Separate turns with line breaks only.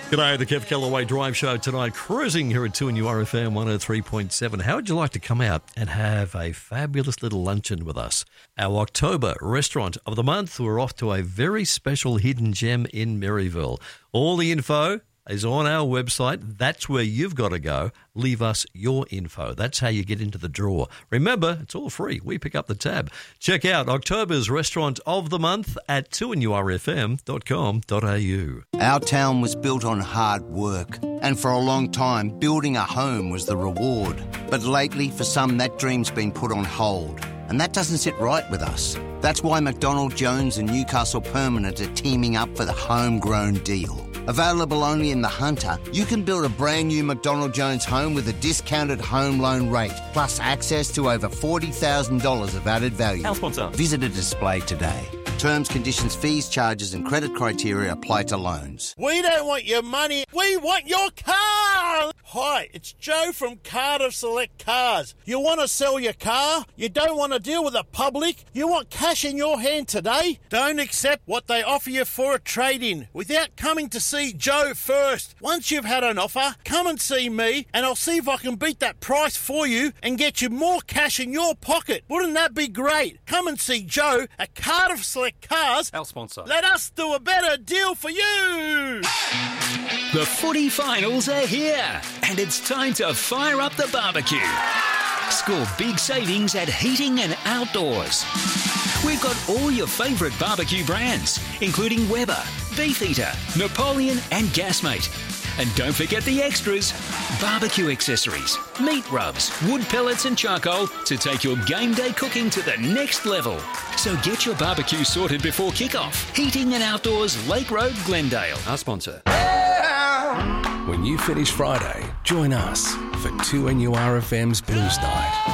G'day, the Kev Callaway Drive Show tonight, cruising here at 2NURFM 103.7. How would you like to come out and have a fabulous little luncheon with us? Our October Restaurant of the Month, we're off to a very special hidden gem in Maryville. All the info is on our website. That's where you've got to go. Leave us your info. That's how you get into the draw. Remember, it's all free. We pick up the tab. Check out October's Restaurant of the Month at 2NURFM.com.au.
Our town was built on hard work, and for a long time, building a home was the reward. But lately, for some, that dream's been put on hold, and that doesn't sit right with us. That's why McDonald Jones and Newcastle Permanent are teaming up for the homegrown deal. Available only in the Hunter, you can build a brand new McDonald Jones home with a discounted home loan rate, plus access to over $40,000 of added value.
Our sponsor.
Visit a display today. Terms, conditions, fees, charges and credit criteria apply to loans.
We don't want your money, we want your car! Hi, it's Joe from Cardiff Select Cars. You want to sell your car? You don't want to deal with the public? You want cash in your hand today? Don't accept what they offer you for a trade-in without coming to see Joe first. Once you've had an offer, come and see me and I'll see if I can beat that price for you and get you more cash in your pocket. Wouldn't that be great? Come and see Joe at Cardiff Select Cars.
Our sponsor.
Let us do a better deal for you!
The footy finals are here, and it's time to fire up the barbecue. Score big savings at Heating and Outdoors. We've got all your favourite barbecue brands, including Weber, Beefeater, Napoleon and Gasmate. And don't forget the extras, barbecue accessories, meat rubs, wood pellets and charcoal to take your game day cooking to the next level. So get your barbecue sorted before kickoff. Heating and Outdoors, Lake Road, Glendale.
Our sponsor.
When you finish Friday, join us for 2NURFM's Blues Night.